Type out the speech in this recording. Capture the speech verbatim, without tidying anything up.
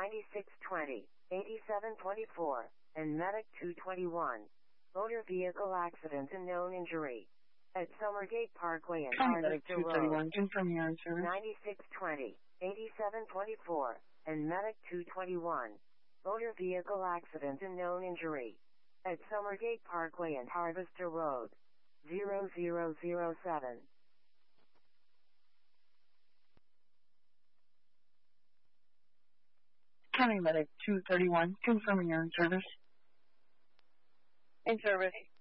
ninety-six twenty, eighty-seven twenty-four, and Medic two twenty-one. Motor vehicle accident and known injury at Summergate Parkway and Harvester Road. Confirm your service. ninety-six twenty, eighty-seven twenty-four, and Medic two twenty-one. Motor vehicle accident and known injury at Summergate Parkway and Harvester Road. zero zero zero seven. County Medic two thirty-one, confirming your service. In service.